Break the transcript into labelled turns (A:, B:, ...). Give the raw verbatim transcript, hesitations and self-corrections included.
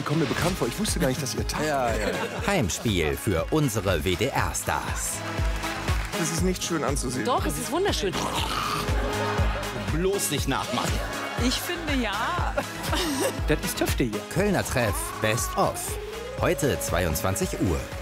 A: die kommen mir bekannt vor. Ich wusste gar nicht, dass ihr Tag.
B: Ja, ja.
C: Heimspiel für unsere W D R-Stars.
A: Das ist nicht schön anzusehen.
D: Doch, es ist wunderschön.
B: Bloß nicht nachmachen.
E: Ich finde ja.
F: Das ist Töfte hier.
C: Kölner Treff Best of. Heute zweiundzwanzig Uhr.